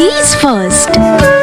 Ladies first.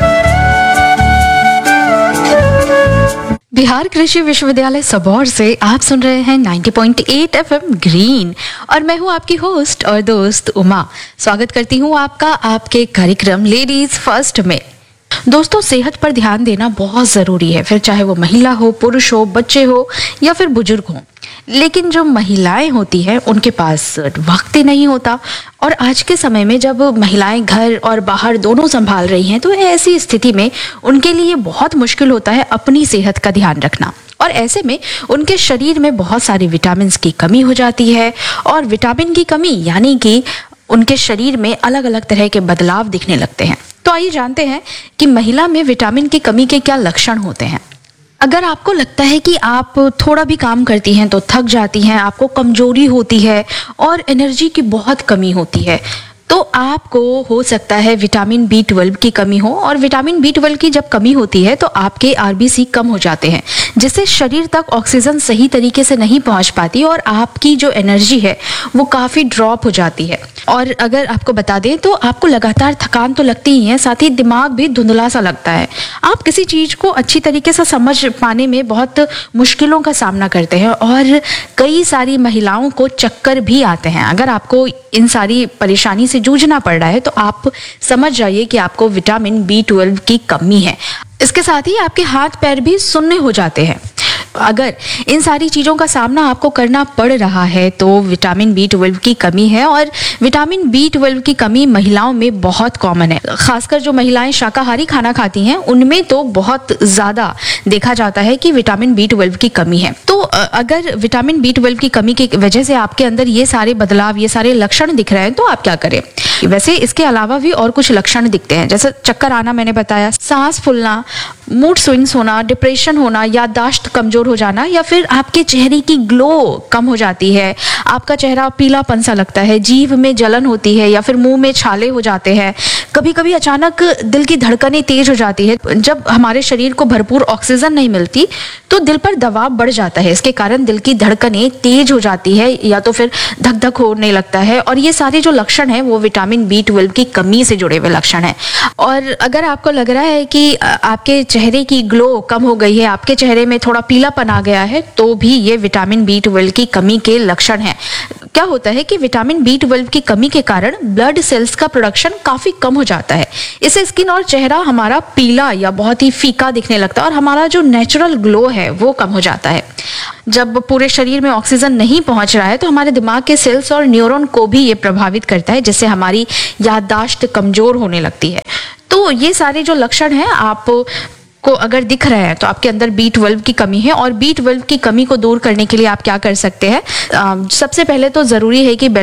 Bihar कृषि विश्वविद्यालय सबौर से आप सुन रहे हैं 90.8 एफएम ग्रीन और मैं हूं आपकी होस्ट और दोस्त उमा। स्वागत करती हूं आपका आपके कार्यक्रम लेडीज फर्स्ट में। दोस्तों, सेहत पर ध्यान देना बहुत ज़रूरी है, फिर चाहे वो महिला हो, पुरुष हो, बच्चे हो या फिर बुजुर्ग हो। लेकिन जो महिलाएं होती हैं उनके पास वक्त ही नहीं होता और आज के समय में जब महिलाएं घर और बाहर दोनों संभाल रही हैं तो ऐसी स्थिति में उनके लिए बहुत मुश्किल होता है अपनी सेहत का ध्यान रखना। और ऐसे में उनके शरीर में बहुत सारी विटामिन की कमी हो जाती है और विटामिन की कमी यानी कि उनके शरीर में अलग अलग तरह के बदलाव दिखने लगते हैं। तो आइए जानते हैं कि महिला में विटामिन की कमी के क्या लक्षण होते हैं। अगर आपको लगता है कि आप थोड़ा भी काम करती हैं तो थक जाती हैं, आपको कमजोरी होती है और एनर्जी की बहुत कमी होती है, तो आपको हो सकता है विटामिन B12 की कमी हो। और विटामिन B12 की जब कमी होती है तो आपके RBC कम हो जाते हैं, जिससे शरीर तक ऑक्सीजन सही तरीके से नहीं पहुंच पाती और आपकी जो एनर्जी है वो काफ़ी ड्रॉप हो जाती है। और अगर आपको बता दें तो आपको लगातार थकान तो लगती ही है, साथ ही दिमाग भी धुंधला सा लगता है। आप किसी चीज़ को अच्छी तरीके से समझ पाने में बहुत मुश्किलों का सामना करते हैं और कई सारी महिलाओं को चक्कर भी आते हैं। अगर आपको इन सारी परेशानी से जूझना पड़ रहा है तो आप समझ जाइए कि आपको विटामिन B12 की कमी है। इसके साथ ही आपके हाथ पैर भी सुन्ने हो जाते हैं। अगर इन सारी चीज़ों का सामना आपको करना पड़ रहा है तो विटामिन B12 की कमी है। और विटामिन B12 की कमी महिलाओं में बहुत कॉमन है, खासकर जो महिलाएं शाकाहारी खाना खाती हैं उनमें तो बहुत ज़्यादा देखा जाता है कि विटामिन B12 की कमी है। तो अगर विटामिन B12 की कमी की वजह से आपके अंदर ये सारे बदलाव, ये सारे लक्षण दिख रहे हैं तो आप क्या करें। वैसे इसके अलावा भी और कुछ लक्षण दिखते हैं, जैसे चक्कर आना मैंने बताया, सांस फूलना, मूड स्विंग्स होना, डिप्रेशन होना, याददाश्त कमजोर हो जाना या फिर आपके चेहरे की ग्लो कम हो जाती है, आपका चेहरा पीलापन सा लगता है, जीभ में जलन होती है या फिर मुंह में छाले हो जाते हैं। कभी कभी अचानक दिल की धड़कनें तेज हो जाती है। जब हमारे शरीर को भरपूर ऑक्सीजन नहीं मिलती तो दिल पर दबाव बढ़ जाता है, इसके कारण दिल की धड़कनें तेज हो जाती है या तो फिर धक धक होने लगता है। और ये सारे जो लक्षण हैं वो विटामिन B12 की कमी से जुड़े हुए लक्षण हैं। और अगर आपको लग रहा है कि आपके चेहरे की ग्लो कम हो गई है, आपके चेहरे में थोड़ा पीलापन आ गया है, तो भी ये विटामिन B12 की कमी के लक्षण हैं। क्या होता है कि विटामिन B12 की कमी के कारण ब्लड सेल्स का प्रोडक्शन काफी कम हो जाता है। इससे स्किन और चेहरा हमारा पीला या बहुत ही फीका दिखने लगता है और हमारा जो नेचुरल ग्लो है वो कम हो जाता है। जब पूरे शरीर में ऑक्सीजन नहीं पहुंच रहा है तो हमारे दिमाग के सेल्स और न्यूरॉन को भी ये प्रभावित करता है, जिससे हमारी याददाश्त कमजोर होने लगती है। तो ये सारे जो लक्षण हैं आप को अगर दिख रहे हैं तो आपके अंदर B12 की कमी है। और B12 की कमी को दूर करने के लिए आप क्या कर सकते हैं। सबसे पहले तो ज़रूरी है कि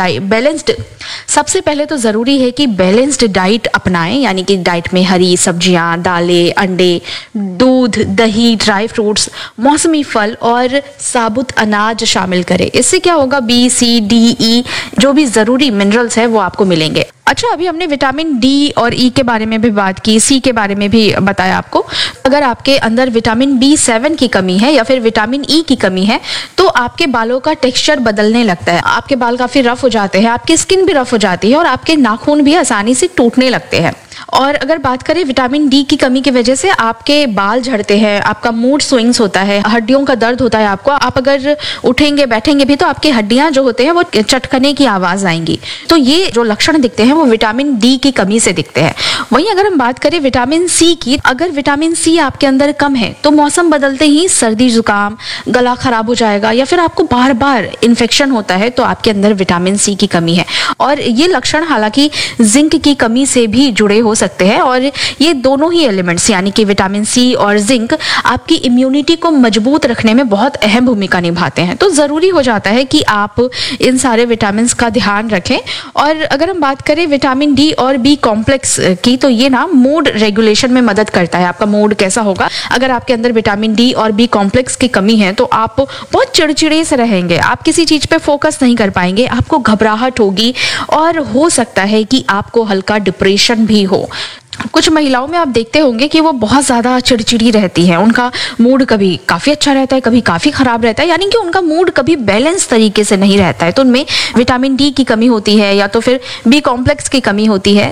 बैलेंस्ड डाइट अपनाएं, यानी कि डाइट में हरी सब्जियां, दालें, अंडे, दूध, दही, ड्राई फ्रूट्स, मौसमी फल और साबुत अनाज शामिल करें। इससे क्या होगा, B, C, D, E जो भी ज़रूरी मिनरल्स हैं वो आपको मिलेंगे। अच्छा, अभी हमने विटामिन D और E के बारे में भी बात की, C के बारे में भी बताया आपको। अगर आपके अंदर विटामिन B7 की कमी है या फिर विटामिन E की कमी है तो आपके बालों का टेक्सचर बदलने लगता है, आपके बाल काफी रफ हो जाते हैं, आपकी स्किन भी रफ हो जाती है और आपके नाखून भी आसानी से टूटने लगते हैं। और अगर बात करें विटामिन D की कमी की वजह से आपके बाल झड़ते हैं, आपका मूड स्विंग्स होता है, हड्डियों का दर्द होता है आपको, आप अगर उठेंगे बैठेंगे भी तो आपकी हड्डियां जो होते हैं वो चटकने की आवाज आएंगी। तो ये जो लक्षण दिखते हैं वो विटामिन D की कमी से दिखते हैं। वहीं अगर हम बात करें विटामिन C की, अगर विटामिन C आपके अंदर कम है तो मौसम बदलते ही सर्दी जुकाम, गला खराब हो जाएगा या फिर आपको बार बार इन्फेक्शन होता है तो आपके अंदर विटामिन C की कमी है। और ये लक्षण हालांकि जिंक की कमी से भी जुड़े हो सकते हैं और ये दोनों ही एलिमेंट्स यानी कि विटामिन C और जिंक आपकी इम्यूनिटी को मजबूत रखने में बहुत अहम भूमिका निभाते हैं। तो जरूरी हो जाता है कि आप इन सारे विटामिन का ध्यान रखें। और अगर हम बात करें विटामिन D और B कॉम्प्लेक्स की तो ये ना मूड रेगुलेशन में मदद करता है। आपका मूड कैसा होगा, अगर आपके अंदर विटामिन D और B कॉम्प्लेक्स की कमी है तो आप बहुत चिड़चिड़े से रहेंगे, आप किसी चीज पे फोकस नहीं कर पाएंगे, आपको घबराहट होगी और हो सकता है कि आपको हल्का डिप्रेशन भी हो। कुछ महिलाओं में आप देखते होंगे कि वो बहुत ज़्यादा चिड़चिड़ी रहती हैं, उनका मूड कभी काफ़ी अच्छा रहता है, कभी काफ़ी ख़राब रहता है, यानी कि उनका मूड कभी बैलेंस तरीके से नहीं रहता है। तो उनमें विटामिन D की कमी होती है या तो फिर B कॉम्प्लेक्स की कमी होती है।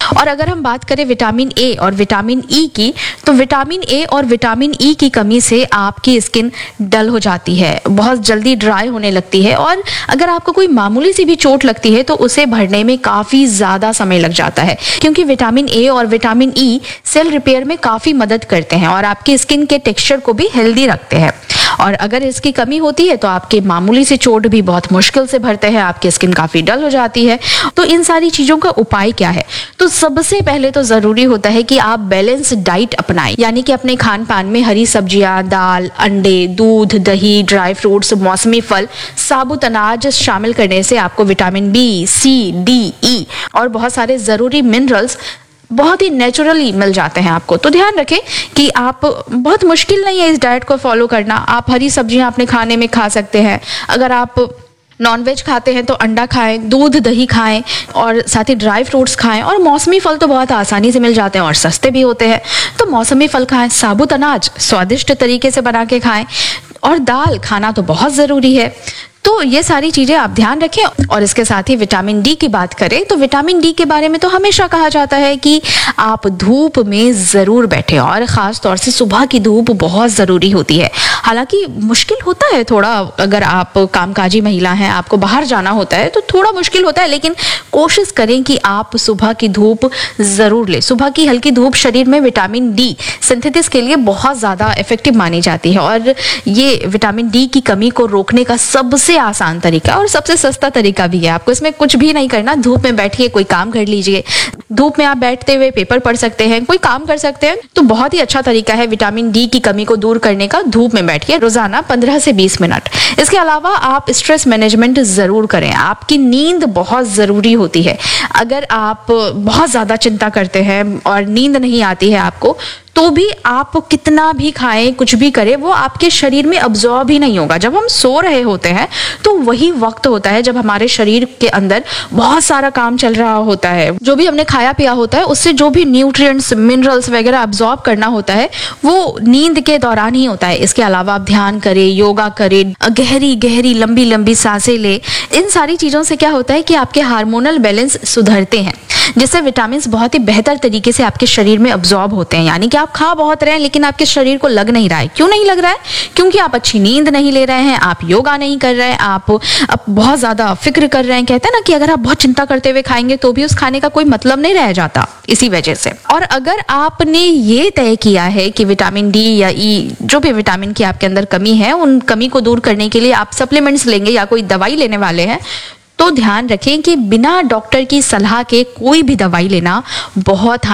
और अगर हम बात करें विटामिन ए और विटामिन ई की, तो विटामिन ए और विटामिन ई की कमी से आपकी स्किन डल हो जाती है, बहुत जल्दी ड्राई होने लगती है, और अगर आपको कोई मामूली सी भी चोट लगती है तो उसे भरने में काफ़ी ज़्यादा समय लग जाता है, क्योंकि विटामिन ए और विटामिन ई सेल रिपेयर में काफ़ी मदद करते हैं और आपकी स्किन के टेक्सचर को भी हेल्दी रखते हैं। और अगर इसकी कमी होती है तो आपके मामूली से चोट भी बहुत मुश्किल से भरते हैं, आपकी स्किन काफ़ी डल हो जाती है। तो इन सारी चीज़ों का उपाय क्या है? तो सबसे पहले तो ज़रूरी होता है कि आप बैलेंस डाइट अपनाएं, यानी कि अपने खान पान में हरी सब्जियां, दाल, अंडे, दूध, दही, ड्राई फ्रूट्स, मौसमी फल, साबुत अनाज शामिल करने से आपको विटामिन बी, सी, डी, ई और बहुत सारे ज़रूरी मिनरल्स बहुत ही नेचुरली मिल जाते हैं आपको। तो ध्यान रखें कि आप, बहुत मुश्किल नहीं है इस डाइट को फॉलो करना। आप हरी सब्जियां अपने खाने में खा सकते हैं। अगर आप नॉनवेज खाते हैं तो अंडा खाएं, दूध दही खाएं और साथ ही ड्राई फ्रूट्स खाएं, और मौसमी फल तो बहुत आसानी से मिल जाते हैं और सस्ते भी होते हैं, तो मौसमी फल खाएं। साबुत अनाज स्वादिष्ट तरीके से बना के खाएं, और दाल खाना तो बहुत ज़रूरी है। तो ये सारी चीज़ें आप ध्यान रखें। और इसके साथ ही विटामिन डी की बात करें तो विटामिन डी के बारे में तो हमेशा कहा जाता है कि आप धूप में ज़रूर बैठें, और ख़ास तौर से सुबह की धूप बहुत ज़रूरी होती है। हालांकि मुश्किल होता है थोड़ा, अगर आप कामकाजी महिला हैं, आपको बाहर जाना होता है तो थोड़ा मुश्किल होता है, लेकिन कोशिश करें कि आप सुबह की धूप ज़रूर लें। सुबह की हल्की धूप शरीर में विटामिन डी सिंथेसिस के लिए बहुत ज़्यादा इफेक्टिव मानी जाती है, और ये विटामिन डी की कमी को रोकने का सबसे आसान तरीका और सबसे सस्ता तरीका भी है। आपको इसमें कुछ भी नहीं करना, धूप में बैठिए, कोई काम कर लीजिए। धूप में आप बैठते हुए पेपर पढ़ सकते हैं, कोई काम कर सकते हैं, तो बहुत ही अच्छा तरीका है विटामिन डी की कमी को दूर करने का। धूप में बैठिए रोजाना 15 से 20 मिनट। इसके अलावा आप स्ट्रेस मैनेजमेंट जरूर करें। आपकी नींद बहुत जरूरी होती है। अगर आप बहुत ज्यादा चिंता करते हैं और नींद नहीं आती है आपको, तो भी आप कितना भी खाएं, कुछ भी करें, वो आपके शरीर में अब्जॉर्ब ही नहीं होगा। जब हम सो रहे होते हैं तो वही वक्त होता है जब हमारे शरीर के अंदर बहुत सारा काम चल रहा होता है। जो भी हमने खाया पिया होता है, उससे जो भी न्यूट्रिएंट्स, मिनरल्स वगैरह अब्जॉर्ब करना होता है, वो नींद के दौरान ही होता है। इसके अलावा आप ध्यान करें, योगा करें, गहरी गहरी लंबी लंबी सांसें लें। इन सारी चीज़ों से क्या होता है कि आपके हार्मोनल बैलेंस सुधरते हैं, जिससे विटामिन बहुत ही बेहतर तरीके से आपके शरीर में अब्जॉर्ब होते हैं। यानी कि आप खा बहुत रहे हैं लेकिन आपके शरीर को लग नहीं रहा है। क्यों नहीं लग रहा है? क्योंकि आप अच्छी नींद नहीं ले रहे हैं, आप योगा नहीं कर रहे हैं, आप बहुत ज़्यादा फिक्र कर रहे हैं। कहते हैं ना कि अगर आप बहुत चिंता करते हुए खाएंगे तो भी उस खाने का कोई मतलब नहीं रह जाता, इसी वजह से। और अगर आपने ये तय किया है कि विटामिन डी या ई, जो भी विटामिन की आपके अंदर कमी है, उन कमी को दूर करने के लिए आप सप्लीमेंट्स लेंगे या कोई दवाई लेने वाले हैं, तो ध्यान रखें कि बिना डॉक्टर की सलाह के कोई भी दवाई लेना बहुत